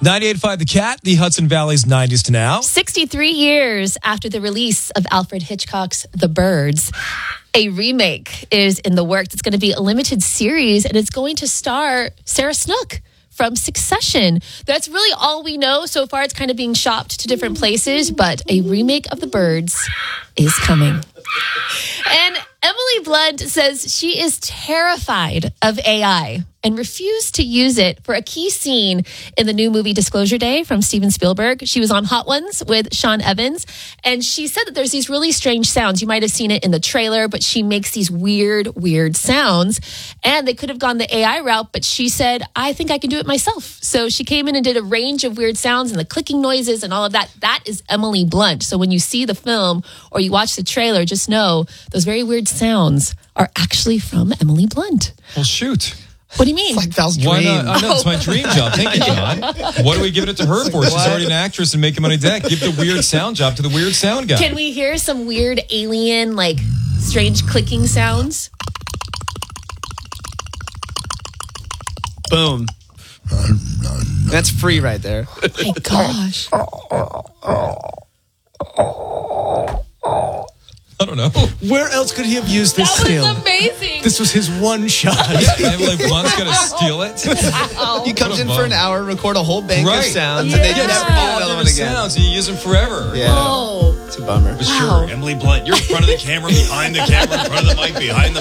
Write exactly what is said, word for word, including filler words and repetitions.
ninety-eight point five The Cat, the Hudson Valley's nineties to now. sixty-three years after the release of Alfred Hitchcock's The Birds, a remake is in the works. It's going to be a limited series, and it's going to star Sarah Snook from Succession. That's really all we know. So far, it's kind of being shopped to different places, but a remake of The Birds is coming. And Emily Blunt says she is terrified of A I and refused to use it for a key scene in the new movie Disclosure Day from Steven Spielberg. She was on Hot Ones with Sean Evans, and she said that there's these really strange sounds. You might have seen it in the trailer, but she makes these weird, weird sounds. And they could have gone the A I route, but she said, I think I can do it myself. So she came in and did a range of weird sounds and the clicking noises and all of that. That is Emily Blunt. So when you see the film or you watch the trailer, just know those very weird sounds are actually from Emily Blunt. Well, shoot. What do you mean? It's like Val's dream. Why not? I know, it's my dream job. Thank you, John. What are we giving it to her for? She's already an actress and making money deck. Give the weird sound job to the weird sound guy. Can we hear some weird alien, like, strange clicking sounds? Boom. That's free right there. Oh my gosh. I don't know. Where else could he have used this That skill? was amazing. This was his one shot. Emily Blunt's going to steal it. He comes in for an hour, record a whole bank Right. of sounds, Yeah. and they Yeah, never just do all another one different again. sounds. You use them forever. Yeah, Oh. it's a bummer. But Wow. sure. Emily Blunt, you're in front of the camera, behind the camera, in front of the mic, behind the